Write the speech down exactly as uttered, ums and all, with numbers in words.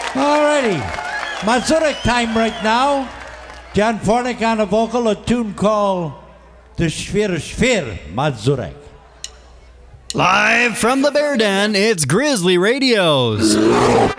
Alrighty. Mazurek time right now. John Fornick on a vocal, a tune called The Shvir Shvir Mazurek. Live from the Bear Den, it's Grizzly Radios.